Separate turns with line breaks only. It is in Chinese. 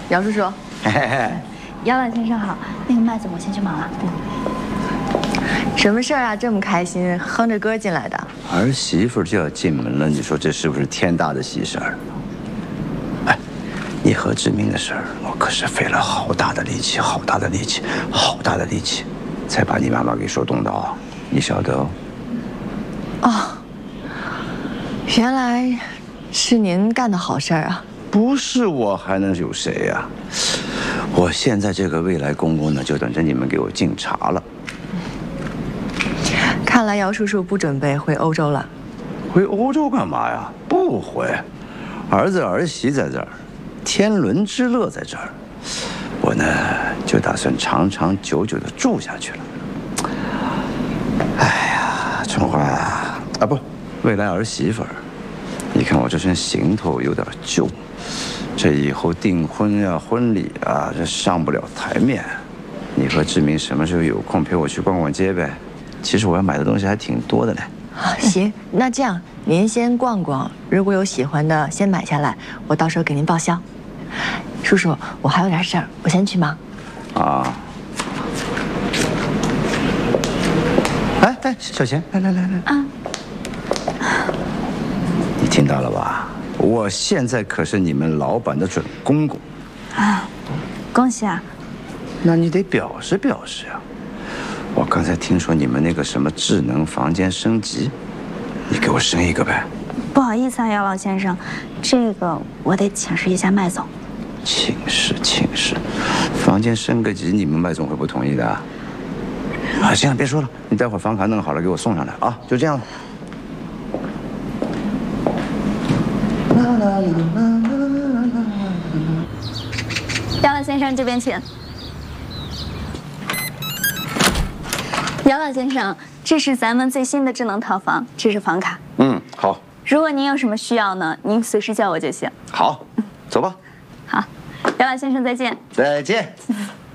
姚叔叔，
姚老先生好，那个麦总我先去忙了。
什么事儿啊？这么开心，哼着歌进来的？
儿媳妇就要进门了，你说这是不是天大的喜事儿？哎，你和志明的事儿，我可是费了好大的力气，好大的力气，好大的力气，才把你妈妈给说动到，你晓得哦？
哦，原来是您干的好事儿啊！
不是我还能有谁呀？我现在这个未来公公呢，就等着你们给我敬茶了。
看来姚叔叔不准备回欧洲了。
回欧洲干嘛呀？不回，儿子儿媳在这儿，天伦之乐在这儿，我呢就打算长长久久的住下去了。哎呀，春花啊，不，未来儿媳妇儿，你看我这身行头有点旧，这以后订婚呀、婚礼啊，这上不了台面。你和志明什么时候有空陪我去逛逛街呗？其实我要买的东西还挺多的嘞。
行，那这样您先逛逛，如果有喜欢的先买下来，我到时候给您报销。叔叔，我还有点事儿，我先去忙。
啊。哎，小钱，来。啊。你听到了吧？我现在可是你们老板的准公公。
啊，恭喜啊！
那你得表示表示啊。我刚才听说你们那个什么智能房间升级，你给我升一个呗。
不好意思啊，姚老先生，这个我得请示一下麦总。
请示，房间升个级，你们麦总会不同意的啊？啊，行了，别说了，你待会儿房卡弄好了给我送上来啊，就这样了。
姚老先生这边请。姚老先生，这是咱们最新的智能套房，这是房卡。
嗯，好。
如果您有什么需要呢，您随时叫我就行。
好，走吧。
好，姚老先生再见。
再见。